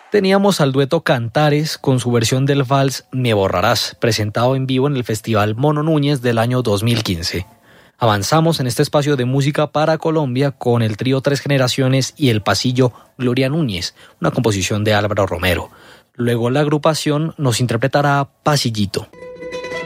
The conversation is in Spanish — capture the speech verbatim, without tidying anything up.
Teníamos al dueto Cantares con su versión del vals Me Borrarás, presentado en vivo en el Festival Mono Núñez del año dos mil quince. Avanzamos en este espacio de música para Colombia con el trío Tres Generaciones y el pasillo Gloria Núñez, una composición de Álvaro Romero. Luego la agrupación nos interpretará Pasillito.